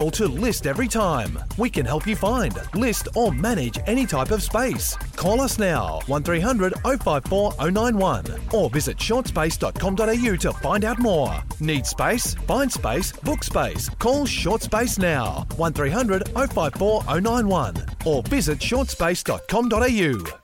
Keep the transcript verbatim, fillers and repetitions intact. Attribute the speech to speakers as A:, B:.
A: call to list every time. We can help you find, list or manage any type of space. Call us now, one three hundred oh five four oh nine one, or visit short space dot com dot a u to find out more. Need space? Find space, book space. Call Short Space now, one three hundred oh five four oh nine one, or visit short space dot com dot a u.